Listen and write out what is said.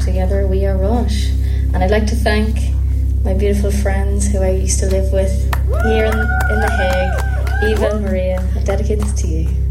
together we are Rush. And I'd like to thank my beautiful friends who I used to live with here in The Hague, Eva and Maria. I dedicate this to you.